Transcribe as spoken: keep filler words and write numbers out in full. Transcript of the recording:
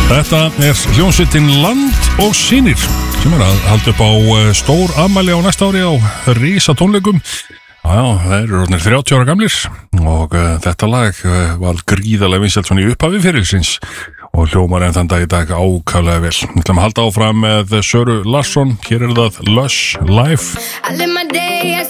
Þetta er hljómsveitin Land og Synir sem er að halda upp á stór afmæli á næsta ári á rísa tónleikum. Já, það eru orðnir þrjátíu ára gamlir og uh, þetta lag uh, var gríðarlega vinsælt svona í upphafi ferilsins og hljómar enn þann dag í dag ákaflega vel. Við ætlum að halda áfram með Söru Larsson. Hér er það Lush Life.